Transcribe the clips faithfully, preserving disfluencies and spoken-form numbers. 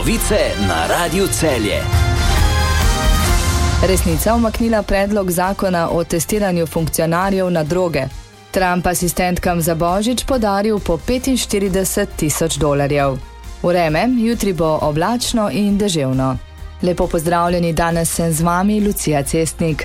Novice na Radiu Celje. Resnica umaknila predlog zakona o testiranju funkcionarjev na droge. Trump asistentkam za božič podaril po petinštirideset tisoč dolarjev. Vreme, jutri bo oblačno in deževno. Lepo pozdravljeni, danes sem z vami Lucija Cestnik.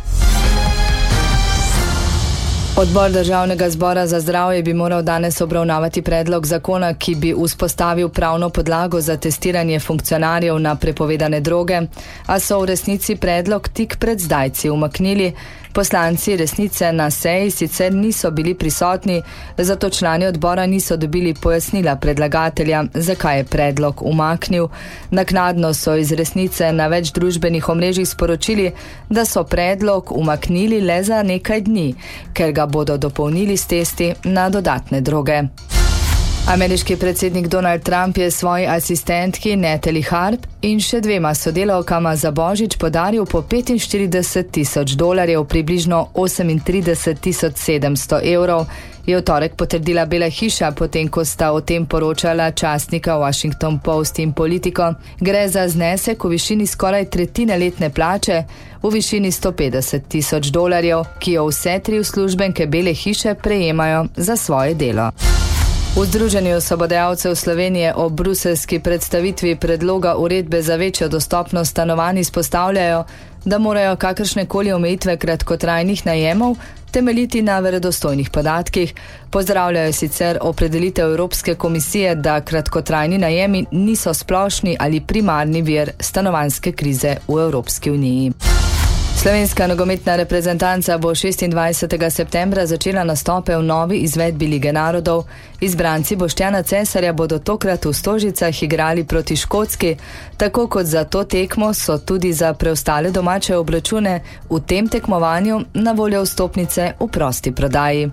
Odbor Državnega zbora za zdravje bi moral danes obravnavati predlog zakona, ki bi vzpostavil pravno podlago za testiranje funkcionarjev na prepovedane droge, a so v resnici predlog tik pred zdajci umaknili. Poslanci resnice na seji sicer niso bili prisotni, zato člani odbora niso dobili pojasnila predlagatelja, zakaj je predlog umaknil. Naknadno so iz resnice na več družbenih omrežjih sporočili, da so predlog umaknili le za nekaj dni, ker ga bodo dopolnili s testi na dodatne droge. Ameriški predsednik Donald Trump je svoji asistentki Natalie Harp in še dvema sodelavkama za božič podaril po petinštirideset tisoč dolarjev, približno osemintrideset tisoč sedemsto evrov, je v torek potrdila Bela hiša, potem ko sta o tem poročala časnika Washington Post in Politico. Gre za znesek v višini skoraj tretjine letne plače, v višini sto petdeset tisoč dolarjev, ki jo vse tri uslužbenke Bele hiše prejemajo za svoje delo. V Združenju sobodajalcev Slovenije o bruseljski predstavitvi predloga uredbe za večjo dostopnost stanovanj izpostavljajo, da morajo kakršnekoli omejitve kratkotrajnih najemov temeljiti na verodostojnih podatkih. Pozdravljajo sicer opredelitev Evropske komisije, da kratkotrajni najemi niso splošni ali primarni vir stanovanjske krize v Evropski uniji. Slovenska nogometna reprezentanca bo šestindvajsetega septembra začela nastope v novi izvedbi Lige narodov. Izbranci Boštjana Cesarja bodo tokrat v Stožicah igrali proti Škotski. Tako kot za to tekmo so tudi za preostale domače obračune v tem tekmovanju na voljo vstopnice v prosti prodaji.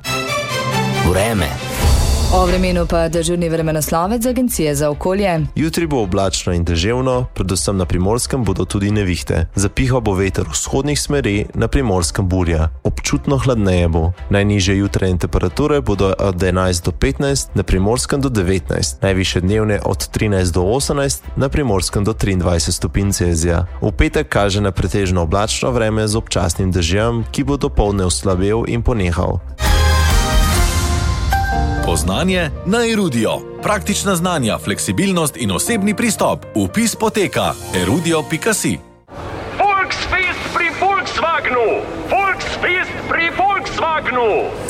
Vreme. O vremenu pa dežurni vremenoslovec Agencije za okolje. Jutri bo oblačno in deževno, predvsem na Primorskem bodo tudi nevihte. Zapihal bo veter vzhodnih smeri, na Primorskem burja. Občutno hladneje bo. Najnižje jutranje temperature bodo od enajst do petnajst, na Primorskem do devetnajst. Najvišje dnevne od trinajst do osemnajst, na Primorskem do triindvajset stopinj Celzija. V petek kaže na pretežno oblačno vreme z občasnim dežjem, ki bo dopoldne oslabel in ponehal. Poznanje na Erudio. Praktična znanja, fleksibilnost in osebni pristop. Vpis poteka erudio pika si. Volksfest pri Volkswagenu! Volksfest pri Volkswagenu!